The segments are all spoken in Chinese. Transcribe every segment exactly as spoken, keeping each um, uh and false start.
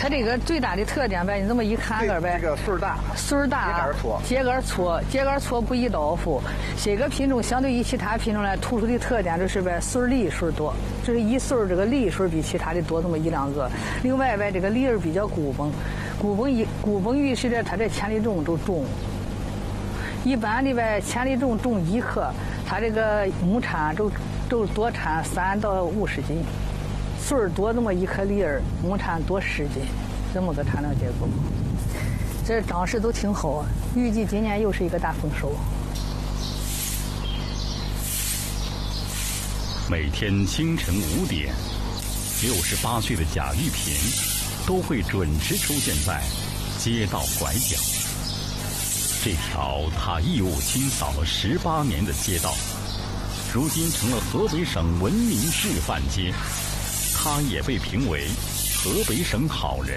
它这个最大的特点呗，你这么一看个呗， 这个穗儿大， 穗儿大，秸秆粗，秸秆粗不易倒伏。这个品种相对于其他品种来突出的特点就是呗，穗儿粒穗儿多，这个一穗儿这个粒穗儿比其他的多这么一两个。另外呗，这个粒儿比较鼓崩，鼓崩一鼓崩预示着它这千粒种都重。一般的呗，千粒种种一克，它这个亩产就就多产三到五十斤。穗儿多这么一颗粒儿，亩产多十斤，这么个产量结构。这长势都挺好，预计今年又是一个大丰收。 每天清晨五点，六十八岁的贾玉萍都会准时出现在街道拐角。这条他义务清扫了十八年的街道，如今成了河北省文明示范街。他也被评为河北省好人。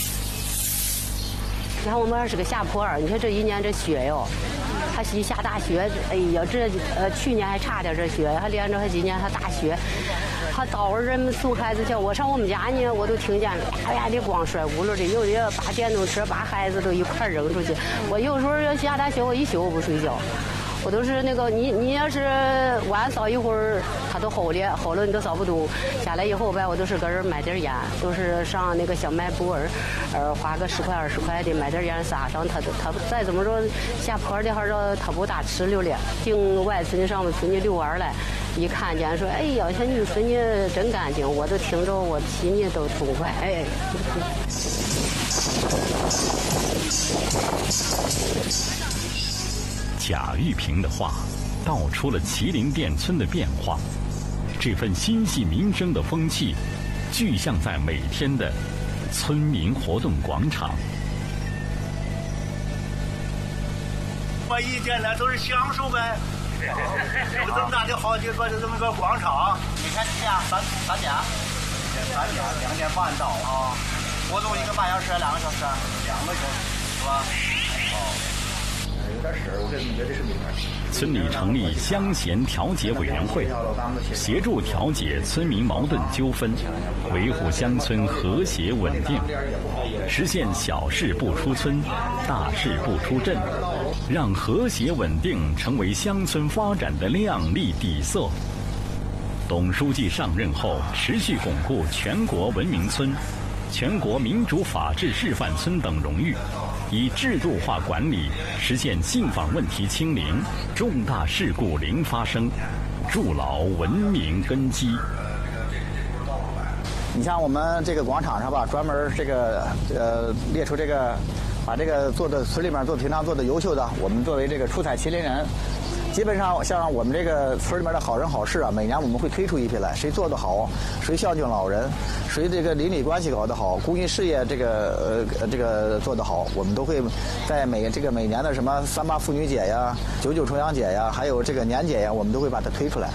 你看我们这是个下坡儿，你看这一年这雪哟，还一下大雪，哎呀，这呃去年还差点这雪，还连着还今年还大雪，还早上人们送孩子去，我上我们家呢，我都听见呀呀的光摔轱辘的，有的把电动车把孩子都一块扔出去。我有时候要下大雪，我一宿不睡觉。我都是那个你你要是晚扫一会儿，它都齁了，齁了你都扫不动。下来以后呗，我都是搁这买点烟，都是上那个小卖部儿，呃，花个十块二十块的买点烟撒上。它它再怎么着下坡的还是它不大哧溜了。经外村上我村里遛弯来，一看见说，哎呀，小女孙女真干净，我都听着我心里都痛快。哎。 贾玉萍的话道出了麒麟店村的变化，这份心系民生的风气具象在每天的村民活动广场。 我一天来都是享受呗，有这么大的好地方，就这么个广场。 你看几点？三三点？ 三点，两点半到啊。 活动一个半小时，两个小时？ 两个小时， 是吧？ 哦。有点事儿，我这觉得是没关系。 村里成立乡贤调解委员会，协助调解村民矛盾纠纷，维护乡村和谐稳定，实现小事不出村，大事不出镇，让和谐稳定成为乡村发展的亮丽底色。董书记上任后，持续巩固全国文明村、全国民主法治示范村等荣誉。以制度化管理实现信访问题清零，重大事故零发生，筑牢文明根基。 你像我们这个广场上吧，专门这个呃列出这个，把这个做的村里面做平常做的优秀的，我们作为这个出彩麒麟人。基本上像我们这个村里面的好人好事啊，每年我们会推出一批来，谁做得好，谁孝敬老人，谁这个邻里关系搞得好，公益事业这个呃这个做得好，我们都会在每这个每年的什么三八妇女节呀、九九重阳节呀，还有这个年节呀，我们都会把它推出来。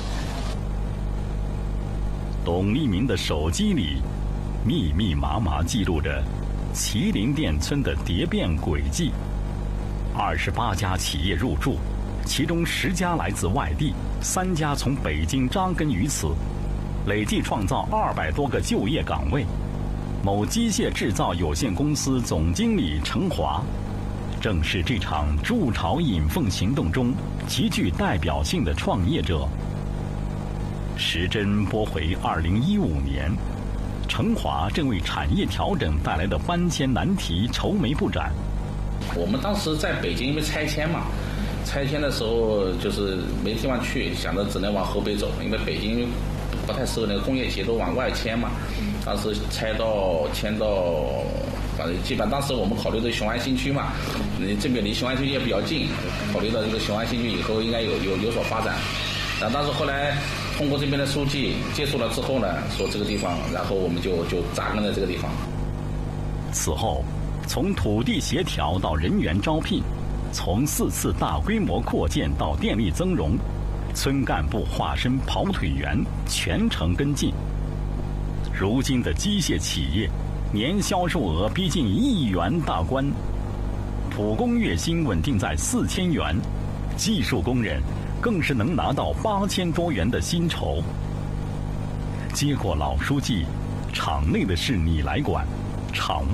董立民的手机里密密麻麻记录着麒麟店村的蝶变轨迹，二十八家企业入驻，其中十家来自外地，三家从北京扎根于此，累计创造二百多个就业岗位。某机械制造有限公司总经理程华，正是这场筑巢引凤行动中极具代表性的创业者。时针拨回二零一五年，程华正为产业调整带来的搬迁难题愁眉不展。 我们当时在北京因为拆迁嘛，拆迁的时候就是没地方去，想着只能往河北走，因为北京不太适合那个工业企业都往外迁嘛。当时拆到迁到，反正基本当时我们考虑的雄安新区嘛，你这边离雄安新区也比较近，考虑到这个雄安新区以后应该有有有所发展。然后当时后来通过这边的书记接触了之后呢，说这个地方，然后我们就就扎根在这个地方。 此后，从土地协调到人员招聘，从四次大规模扩建到电力增容，村干部化身跑腿员，全程跟进。如今的机械企业，年销售额逼近亿元大关，普工月薪稳定在四千元，技术工人更是能拿到八千多元的薪酬。接过老书记，厂内的事你来管，厂